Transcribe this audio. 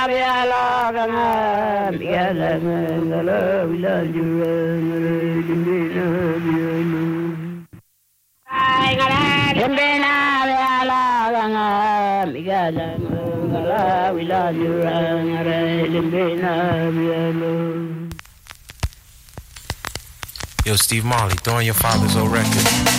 Yo, Steve Marley, throwing your father's old record.